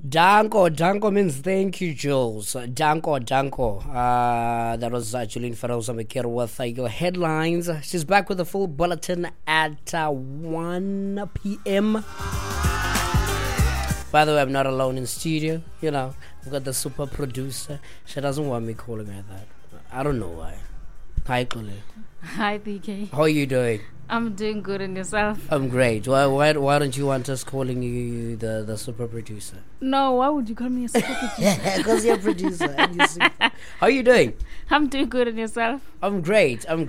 Danko means thank you, Jules. Danko. That was Julian Faroza Mekir with your headlines. She's back with a full bulletin at 1 p.m. By the way, I'm not alone in studio. You know, I've got the super producer. She doesn't want me calling her that. I don't know why. Hi, Kule. Hi, BK. How are you doing? I'm doing good, and yourself? I'm great. Why don't you want us calling you the super producer? No, why would you call me a super producer? Because you're a producer and you're super. How are you doing? I'm doing good, and yourself? I'm great. I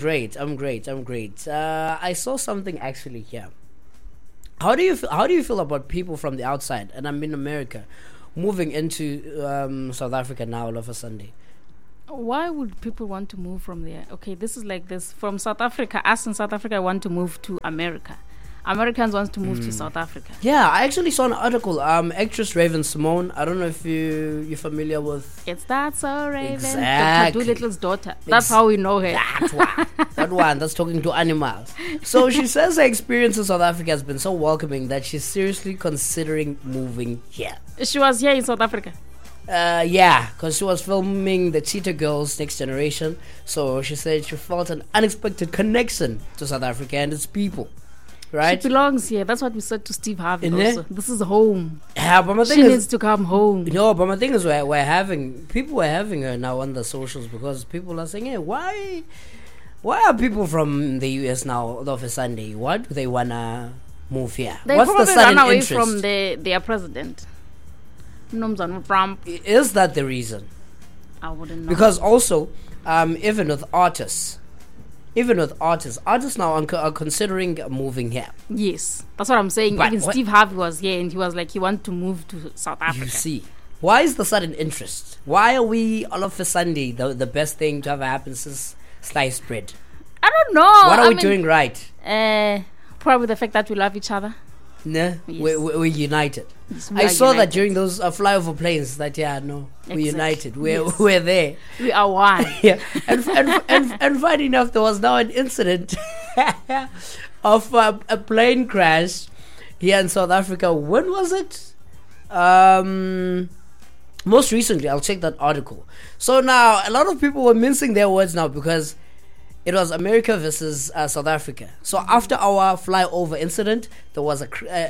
saw something actually here. How do you feel about people from the outside, and I'm in America, moving into South Africa now all of a Sunday? Why would people want to move from there? Okay, this is like this. From South Africa, us in South Africa want to move to America. Americans want to move to South Africa. Yeah, I actually saw an article. Actress Raven Simone. I don't know if you're familiar with. It's That So Raven. Exactly. Dr. Doolittle's daughter. That's how we know her. That one. That's talking to animals. So she says her experience in South Africa has been so welcoming that she's seriously considering moving here. She was here in South Africa. Yeah, because she was filming the Cheetah Girls Next Generation. So she said she felt an unexpected connection to South Africa and its people. Right? She belongs here. That's what we said to Steve Harvey also. This is home. Yeah, but my thing she needs to come home. No, but my thing is we're having her now on the socials because people are saying, hey, why are people from the US now all of a Sunday? Why do they wanna move here? They What's probably the sudden run away interest? from their president. Trump. Is that the reason? I wouldn't know. Because also, even with artists now are considering moving here. Yes, that's what I'm saying. But even Steve Harvey was here and he was like, he wants to move to South Africa. You see, why is the sudden interest? Why are we all of a Sunday the best thing to ever happen since sliced bread? I don't know. What are we doing right? Probably the fact that we love each other. No, Yes. we're united. Yes, I saw that during those flyover planes. That we're united. We're there. We are one. Yeah, and funny enough, there was now an incident of a plane crash here in South Africa. When was it? Most recently, I'll check that article. So now a lot of people were mincing their words now because it was America versus South Africa. So after our flyover incident, there was a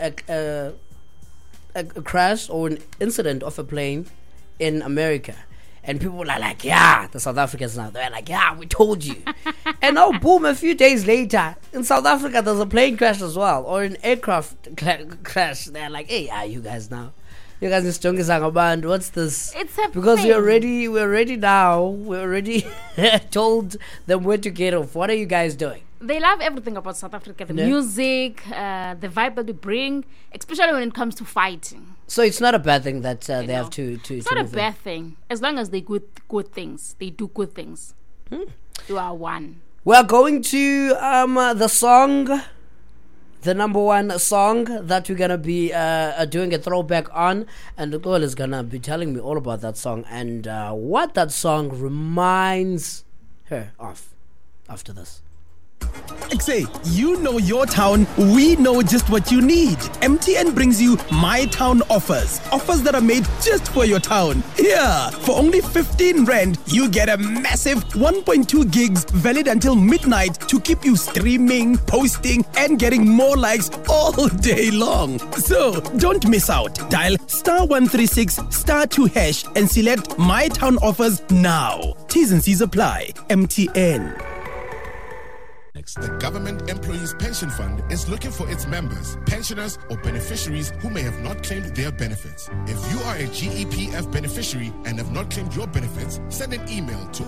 crash or an incident of a plane in America. And people were like, yeah, the South Africans now. They're like, yeah, we told you. And now, boom, a few days later, in South Africa, there's a plane crash as well. Or an aircraft crash. They're like, hey, you guys now. You guys in Strongest band. What's this? It's a because thing. we're already told them where to get off. What are you guys doing? They love everything about South Africa. The music, the vibe that we bring, especially when it comes to fighting. So it's not a bad thing that they have to. It's not a bad thing as long as they good things. They do good things. You are one. We're going to the song. The number one song that we're going to be doing a throwback on. And the girl is going to be telling me all about that song and what that song reminds her of after this. Say, you know your town, we know just what you need. MTN brings you My Town offers. Offers that are made just for your town. Here, for only 15 Rand, you get a massive 1.2 gigs valid until midnight to keep you streaming, posting, and getting more likes all day long. So, don't miss out. Dial *136 *2# and select My Town offers now. T's and C's apply. MTN. The Government Employees Pension Fund is looking for its members, pensioners, or beneficiaries who may have not claimed their benefits. If you are a GEPF beneficiary and have not claimed your benefits, send an email to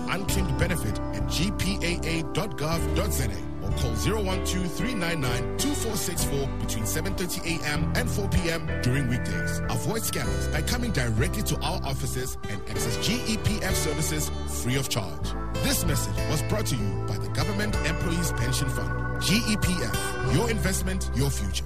unclaimedbenefit@gpaa.gov.za or call 012-399-2464 between 7:30 a.m. and 4 p.m. during weekdays. Avoid scams by coming directly to our offices and access GEPF services free of charge. This message was brought to you by the Government Employees Pension Fund. GEPF, your investment, your future.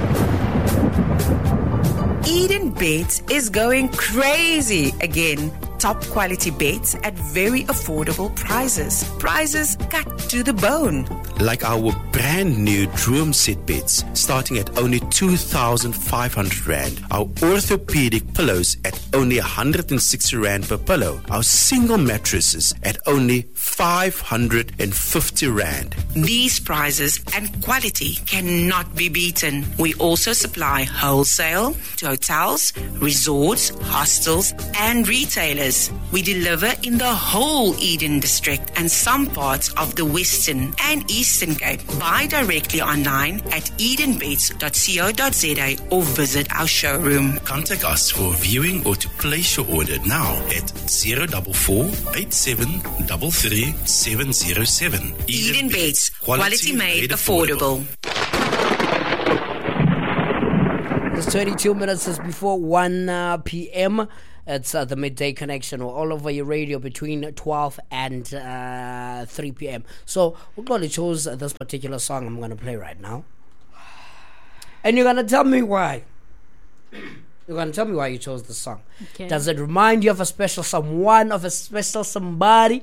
Eden Bates is going crazy again. top quality beds at very affordable prices. Prices cut to the bone. Like our brand new Droom set beds starting at only 2,500 Rand. Our orthopedic pillows at only 160 Rand per pillow. Our single mattresses at only 550 Rand. These prices and quality cannot be beaten. We also supply wholesale to hotels, resorts, hostels, and retailers. We deliver in the whole Eden district and some parts of the Western and Eastern Cape. Buy directly online at edenbeds.co.za or visit our showroom. Contact us for viewing or to place your order now at 044 8733 707. Eden Beds, quality made affordable. It's 22 minutes just before 1 p.m. It's the Midday Connection, or all over your radio between 12 and 3 p.m. So we probably chose this particular song I'm going to play right now. And you're going to tell me why. You're going to tell me why you chose this song. Okay. Does it remind you of a special someone, of a special somebody?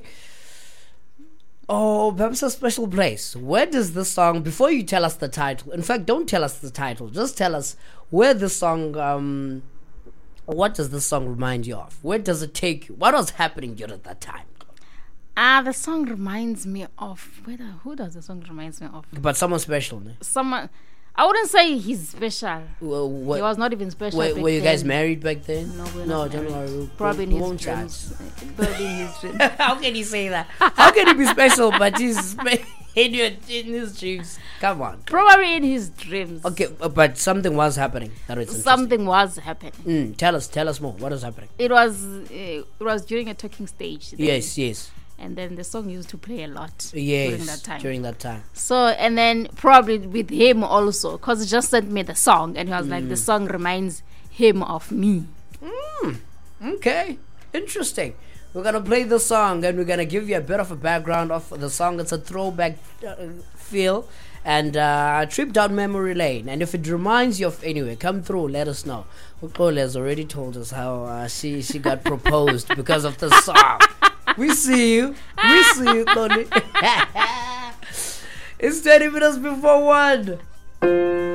Or perhaps a special place? Where does this song, before you tell us the title, in fact, don't tell us the title, just tell us where this song, what does this song remind you of? Where does it take you? What was happening during that time? The song reminds me of, who does the song reminds me of? But someone special, ne? Someone, I wouldn't say he's special. He Well, was not even special. were back you guys then. married back then? No, we're No, not don't married. worry. Probably in we his won't chat. dreams. Probably in his dreams. How can he say that? How can he be special but he's in his dreams? Come on. Probably in his dreams. Okay, but something was happening. That is interesting. Something was happening. Tell us more. What is happening? It was during a talking stage. then. Yes. And then the song used to play a lot Yes, during that time. time. So, and then probably with him also, because he just sent me the song, and he was like, the song reminds him of me. Okay, interesting. We're going to play the song, and we're going to give you a bit of a background of the song. It's a throwback feel and a trip down memory lane. And if it reminds you of anyway, come through, let us know. Ukole has already told us how she got proposed because of the song. We see you, Tony. It's 20 minutes before 1.